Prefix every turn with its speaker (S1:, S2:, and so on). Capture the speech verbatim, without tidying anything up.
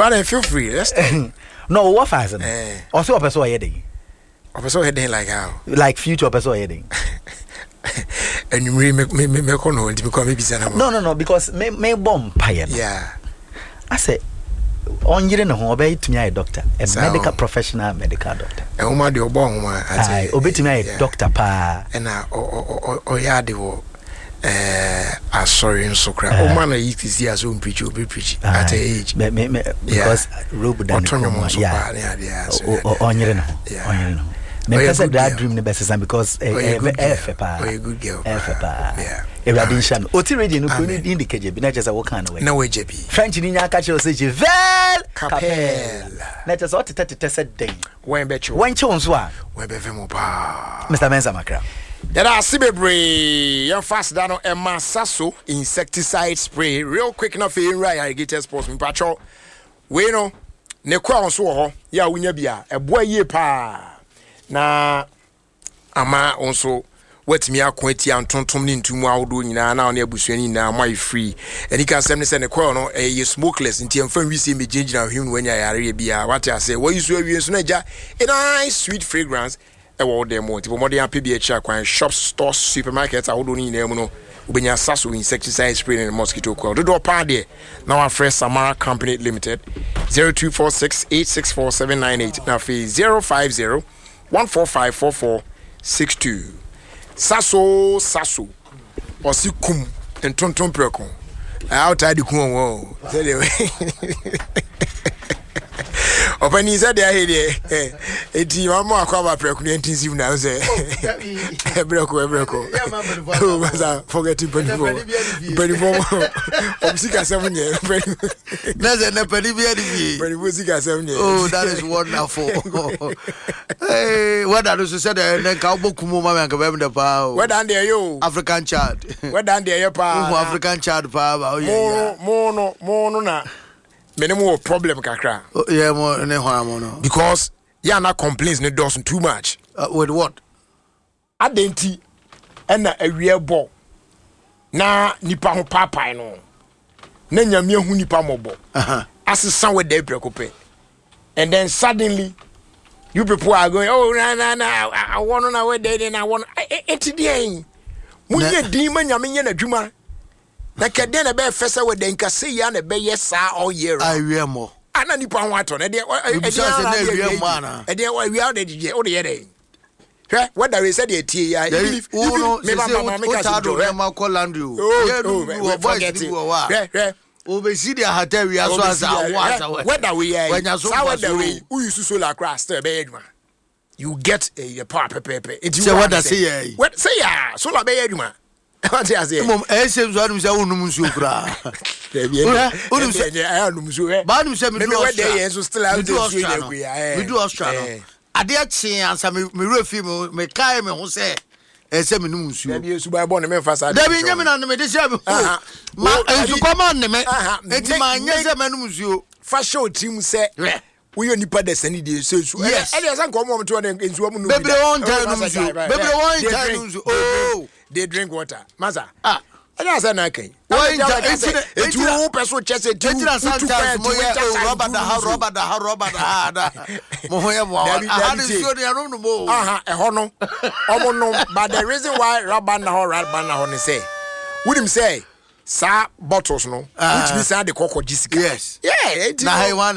S1: Brother, feel free. Let's talk.
S2: No, what fashion? Also, a person heading.
S1: A person heading like how?
S2: Like future person heading.
S1: And you me me me me kono nti me kwa me bisa na.
S2: No, no, no, because me me bomb pie.
S1: Yeah.
S2: I say on yire no ho obetumi ay doctor, a medical professional medical doctor.
S1: E homa de obo homa
S2: ati. Obetumi ay doctor pa.
S1: E na o o o ya de wo eh asori nso kra. O man na yi tisi as on preach obi preach at age.
S2: Me me because robo dan.
S1: Yeah.
S2: On yire no. On yire no. Me pesa that dream ne best because eh eh pa.
S1: Oh, good girl.
S2: Eh pa. Yeah. Everybody sham. Oti radio no kuni in the K J B na just what kind of way.
S1: Na we J B.
S2: French ni nya ka che say Vel Capel. Na just what tete tete said day.
S1: When bet you.
S2: When chon so a.
S1: We be vemo pa.
S2: Mister Mensa Makra.
S1: There are sibebre. Your fast dano e masaso insecticide spray. Real quick na fe right irrigated sports me patrol. We no ne kwa on so ho. Ya wunya bia. E boa yie pa. Na ama onso wetimi akwati antontom ni ntumu awodo nyina na ona abusuani na mai free eni ka sem ne se ne kwa no e smokeless nti emfa wisi me gingira hwim wanya yare bia what I say what you so awie so na ja a nice sweet fragrance e wo dem mo nti mo de apɛ bi akira kwan shop stores supermarkets awodo ni nyina mu no ubenya saso insecticide spray and mosquito coil do do pa de na wa fresh Samara Company Limited zero two four six eight six four seven nine eight na fi zero five zero one four five four four six two. Saso saso. Osi kum entonton preko. Outside the kum wo. Say the Open is there here. Eti mama akwa preko ni entinsive na say. Ebreko ebreko. Oh maza forget to twenty-four. twenty-four. Obsika seven year.
S2: Naze na pedi bia di.
S1: twenty-four sika seven year.
S2: Oh, that is wonderful. Hey, what are you say na ka obokumu mama nka be mde pa.
S1: Where down there yo?
S2: African child.
S1: Where down there pa?
S2: Oh, African child pa. Oh yeah.
S1: Mo no mo no na. Me no problem kakra.
S2: Oh, yeah, mo ne ho no.
S1: Because ya na complaints ne does too much.
S2: Uh, with what?
S1: Adenti na awie bo. Na nipa ho papai no. Na nyame hu nipa mobo.
S2: Uh-huh.
S1: Asesa we dey prekope. And then suddenly you people are going, oh na na na I want na we dey na I want enti dey. Munye din ma nyame nye na dwuma. Na kede na be fese we dey nkase ya na be yesa all year.
S2: I wear more.
S1: Ana nipa ho ato na dey e dey
S2: na wear more na.
S1: E dey we are dey dey o dey dey. Hwe whether we said dey tie ya
S2: if uno me ba mama me ka do re ma call land you. Yeah do voice do wa.
S1: Hwe hwe
S2: obesi dia hotel we aso as awa
S1: whether we are so whether we who use solar crash still be adwuma. You get a power pepe.
S2: Say what I say.
S1: What say ya? Solar be adwuma. What I say?
S2: Mom, eh say so anu say unum nsuo kra.
S1: Unum say eh unum nsuo.
S2: Ba anu say me do
S1: Australia. Me dey still out there.
S2: Me do Australia. Ade achi ansa me me refi me me kai me ho say eh say me num nsuo.
S1: Dabi esu ba bo ne me fa sa.
S2: Dabi nyame na me dey say me. Ma ensu koma ne me. Enti ma nya say me num nsuo.
S1: Fa show team say we only put the sunny day so so.
S2: Yes.
S1: And there's some come to an nsuo mu no.
S2: Baby one time nsuo. Baby one time nsuo. Oh.
S1: They drink water. Maza.
S2: Ah.
S1: And I said, okay.
S2: Why is it?
S1: It's two person chest. It's two
S2: sometimes. Robert, the Robert, the Robert, the Moya. I had to go there.
S1: Aha, a hono. Omono. But the reason why Robert na ho Robert na ho say, would him say, sa bottles no, which means the cocoa jisica.
S2: Yes.
S1: Yeah.
S2: Na